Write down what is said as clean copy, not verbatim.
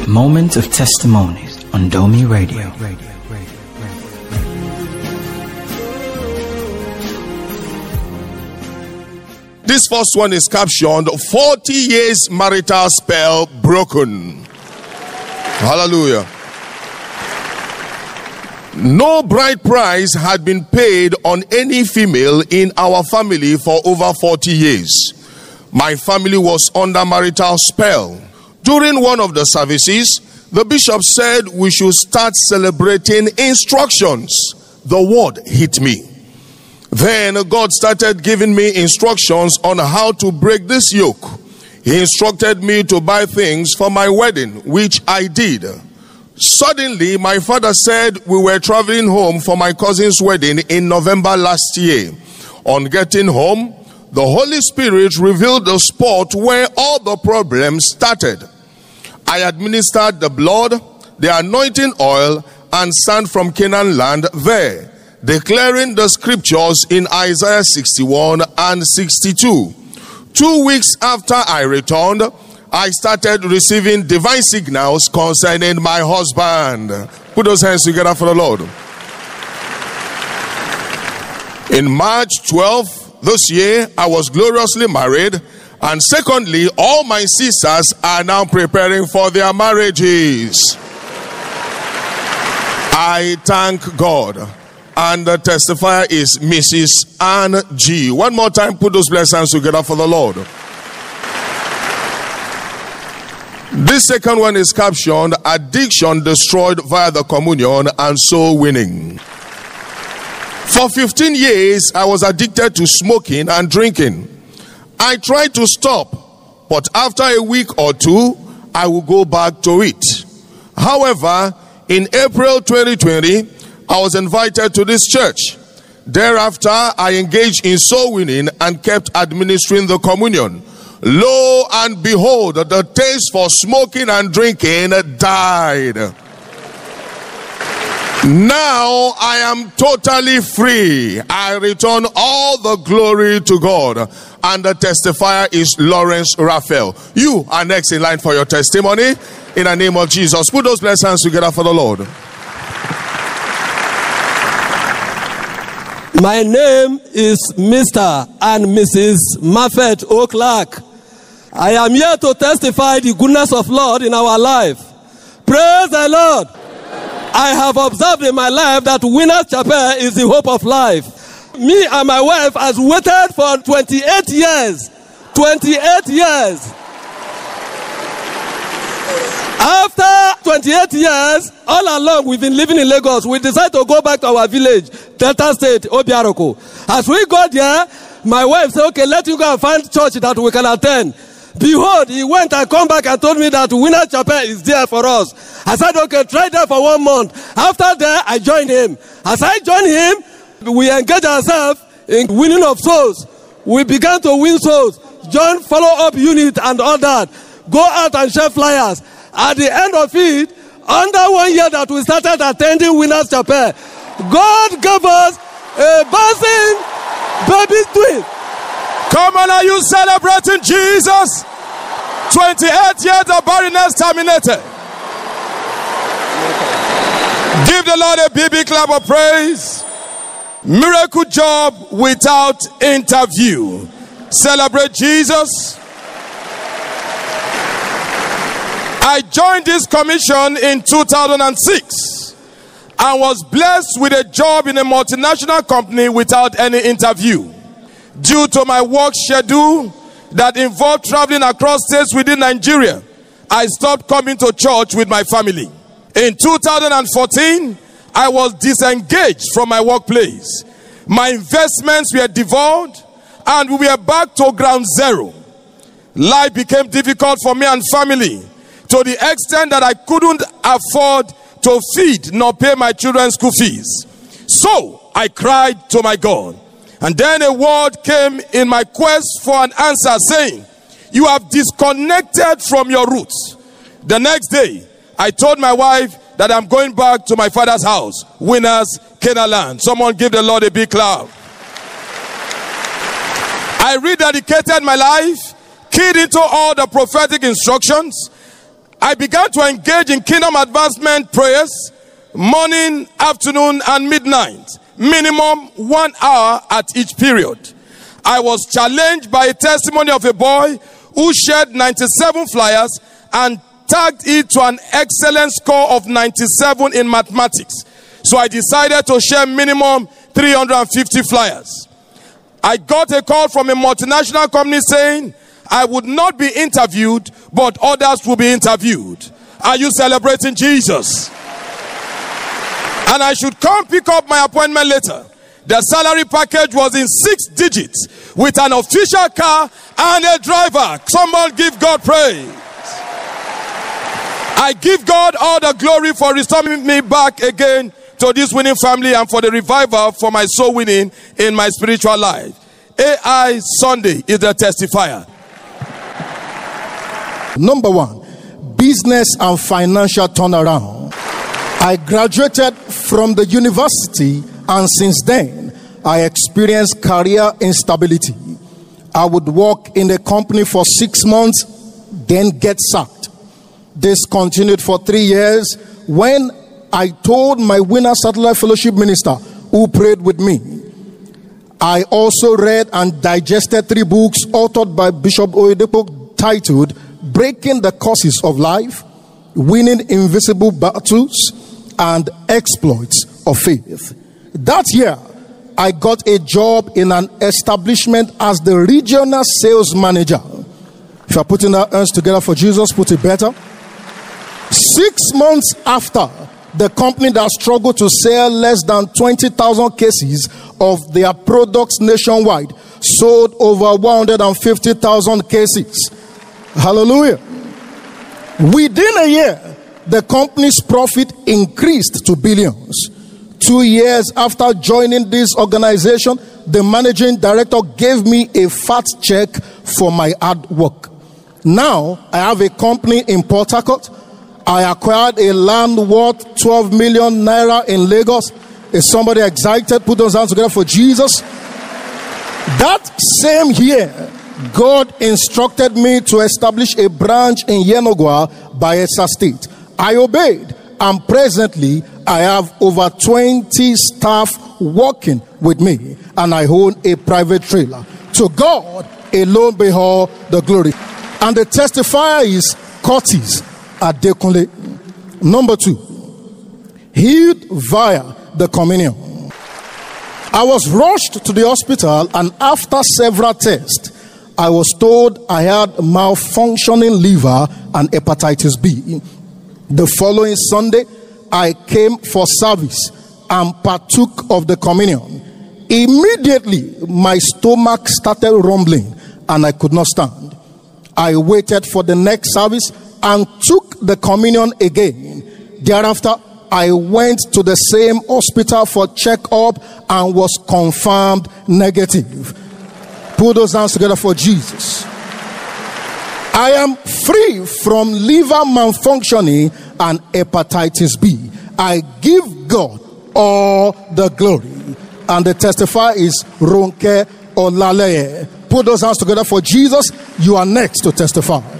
Moment of Testimonies on Domi Radio. This first one is captioned 40 years marital spell broken. Hallelujah. No bride price had been paid on any female in our family for over 40 years. My family was under marital spell. During one of the services, the bishop said we should start celebrating instructions. The word hit me. Then God started giving me instructions on how to break this yoke. He instructed me to buy things for my wedding, which I did. Suddenly, my father said we were traveling home for my cousin's wedding in November last year. On getting home, the Holy Spirit revealed the spot where all the problems started. I administered the blood, the anointing oil, and sand from Canaan land there, declaring the scriptures in Isaiah 61 and 62. 2 weeks after I returned, I started receiving divine signals concerning my husband. Put those hands together for the Lord. In March 12th this year, I was gloriously married. And secondly, all my sisters are now preparing for their marriages. I thank God. And the testifier is Mrs. Ann G. One more time, put those blessings together for the Lord. This second one is captioned, Addiction Destroyed via the Communion and Soul Winning. For 15 years, I was addicted to smoking and drinking. I tried to stop, but after a week or two, I will go back to it. However, in April 2020, I was invited to this church. Thereafter, I engaged in soul winning and kept administering the communion. Lo and behold, the taste for smoking and drinking died. Now I am totally free. I return all the glory to God. And the testifier is Lawrence Raphael. You are next in line for your testimony. In the name of Jesus, put those blessed hands together for the Lord. My name is Mr. and Mrs. Maffet O'Clark. I am here to testify the goodness of Lord in our life. Praise the Lord. I have observed in my life that Winners Chapel is the hope of life. Me and my wife has waited for 28 years. 28 years. After 28 years, all along we've been living in Lagos. We decided to go back to our village, Delta State, Obiaroko. As we got there, my wife said, okay, let you go and find church that we can attend. Behold, he went and come back and told me that Winners Chapel is there for us. I said, okay, try that for 1 month. After that, I joined him. As I joined him, we engaged ourselves in winning of souls. We began to win souls, join follow-up unit and all that. Go out and share flyers. At the end of it, under 1 year that we started attending Winners Chapel, God gave us a bouncing baby twin. Come on, are you celebrating Jesus? 28 years of barrenness terminated. Give the Lord a big clap of praise. Miracle job without interview. Celebrate Jesus. I joined this commission in 2006 and was blessed with a job in a multinational company without any interview. Due to my work schedule that involved traveling across states within Nigeria, I stopped coming to church with my family. In 2014, I was disengaged from my workplace. My investments were devoured and we were back to ground zero. Life became difficult for me and family to the extent that I couldn't afford to feed nor pay my children's school fees. So I cried to my God. And then a word came in my quest for an answer saying, you have disconnected from your roots. The next day, I told my wife that I'm going back to my father's house, Winners, Canaan land. Someone give the Lord a big clap. I rededicated my life, keyed into all the prophetic instructions, I began to engage in kingdom advancement prayers, morning, afternoon, and midnight, minimum 1 hour at each period. I was challenged by a testimony of a boy who shared 97 flyers and tagged it to an excellent score of 97 in mathematics. So I decided to share minimum 350 flyers. I got a call from a multinational company saying I would not be interviewed, but others will be interviewed. Are you celebrating Jesus? And I should come pick up my appointment later. The salary package was in 6 digits with an official car and a driver. Someone give God praise. I give God all the glory for restoring me back again to this winning family and for the revival for my soul winning in my spiritual life. AI Sunday is the testifier. Number 1, business and financial turnaround. I graduated from the university, and since then, I experienced career instability. I would work in a company for 6 months, then get sacked. This continued for 3 years when I told my Winner Satellite Fellowship minister who prayed with me. I also read and digested 3 books authored by Bishop Oyedepo titled Breaking the Curses of Life, Winning Invisible Battles, and Exploits of Faith. That year, I got a job in an establishment as the regional sales manager. If you're putting our hands together for Jesus, put it better. 6 months after, the company that struggled to sell less than 20,000 cases of their products nationwide sold over 150,000 cases. Hallelujah. Within a year, the company's profit increased to billions. 2 years after joining this organization, the managing director gave me a fat check for my hard work. Now, I have a company in Port Harcourt. I acquired a land worth 12 million naira in Lagos. Is somebody excited? Put those hands together for Jesus. That same year, God instructed me to establish a branch in Yenagoa, Bayelsa State. I obeyed, and presently I have over 20 staff working with me, and I own a private trailer. To God alone be all the glory. And the testifier is Curtis Adekunle. Number 2, healed via the communion. I was rushed to the hospital, and after several tests, I was told I had malfunctioning liver and hepatitis B. The following Sunday, I came for service and partook of the communion. Immediately, my stomach started rumbling and I could not stand. I waited for the next service and took the communion again. Thereafter, I went to the same hospital for checkup and was confirmed negative. Put those hands together for Jesus. I am free from liver malfunctioning and hepatitis B. I give God all the glory. And the testifier is Ronke Olaleye. Put those hands together for Jesus. You are next to testify.